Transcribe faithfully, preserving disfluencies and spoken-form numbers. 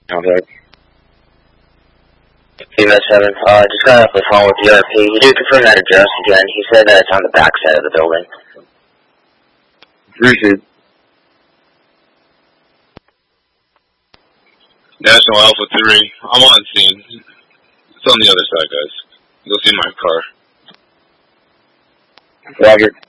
Okay. Team S seven, uh, just got off the phone with the R P. He did confirm that address again. He said that it's on the back side of the building. Appreciate it. National Alpha three, I'm on scene. It's on the other side, guys. You'll see my car. Roger.